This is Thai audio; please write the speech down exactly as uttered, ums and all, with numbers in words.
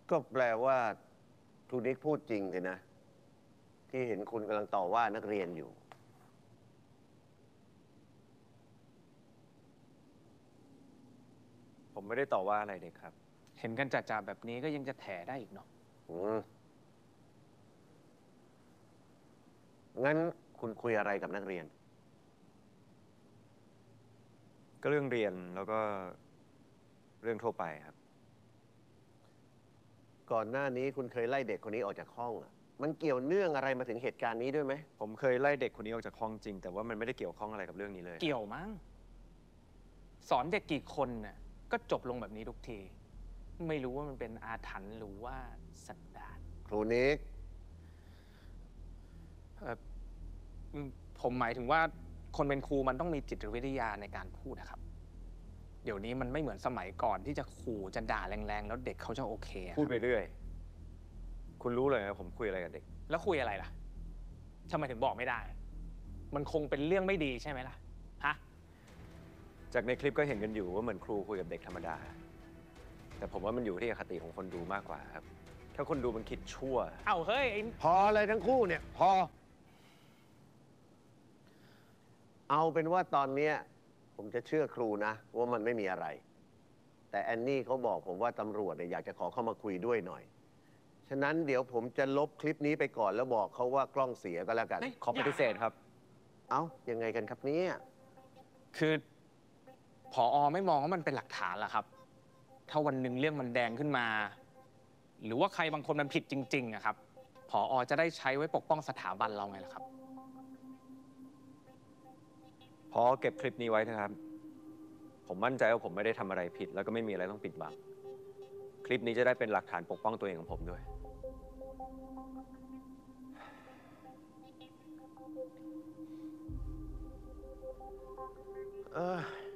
ก็แปลว่าครูนิกพูดจริงเลยนะ ที่เห็นคุณกำลังต่อว่านักเรียนอยู่ผมไม่ได้ต่อว่าอะไรเด็กครับเห็นกันจ่าๆแบบนี้ก็ยังจะแถได้อีกเนาะอืมงั้นคุณคุยอะไรกับนักเรียนก็เรื่องเรียนแล้วก็เรื่องทั่วไปครับก่อนหน้านี้คุณเคยไล่เด็กคนนี้ออกจากห้องอะมันเกี่ยวเนื่องอะไรมาถึงเหตุการณ์นี้ด้วยไหมผมเคยไล่เด็กคนนี้ออกจากห้องจริง แต่ว่ามันไม่ได้เกี่ยวข้องอะไรกับเรื่องนี้เลยเกี่ยวมั้ง สอนเด็กกี่คนน่ะก็จบลงแบบนี้ทุกที ไม่รู้ว่ามันเป็นอาถรรพ์หรือว่าสันดานครูนิกเอ่ออืมผมหมายถึงว่าคนเป็นครูมันต้องมีจิตวิทยาในการพูดนะครับ เดี๋ยวนี้มันไม่เหมือนสมัยก่อนที่จะขู่จะด่าแรงๆ แล้วเด็กเขาจะโอเคอะพูดไปเรื่อย คุณรู้เลยนะผมคุยอะไรกับเด็กแล้วคุยอะไรล่ะทำไมถึงบอกไม่ได้ มันคงเป็นเรื่องไม่ดีใช่ไหมล่ะ ฮะจากในคลิปก็เห็นกันอยู่ว่าเหมือนครูคุยกับเด็กธรรมดา แต่ผมว่ามันอยู่ที่อคติของคนดูมากกว่าครับ ถ้าคนดูมันคิดชั่วเอ้าเฮ้ยไอ้พอเลยทั้งคู่เนี่ย พอ เอาเป็นว่าตอนเนี้ยผมจะเชื่อครูนะว่ามันไม่มีอะไร แต่แอนนี่เขาบอกผมว่าตำรวจเนี่ยอยากจะขอเข้ามาคุยด้วยหน่อย ฉะนั้นเดี๋ยวผมจะลบคลิปนี้ไปก่อนแล้วบอกเขาว่ากล้องเสียก็แล้วกันขอปฏิเสธครับเอ้า ยังไงกันครับเนี่ยคือผอไม่มองว่ามันเป็นหลักฐานล่ะครับ ถ้าวันหนึ่งเรื่องมันแดงขึ้นมา หรือว่าใครบางคนมันผิดจริงๆอะครับผอจะได้ใช้ไว้ปกป้องสถาบันเราไงล่ะครับพอเก็บคลิปนี้ไว้นะครับ ผมมั่นใจว่าผมไม่ได้ทำอะไรผิด แล้วก็ไม่มีอะไรต้องปิดบัง คลิปนี้จะได้เป็นหลักฐานปกป้องตัวเองของผมด้วยเออ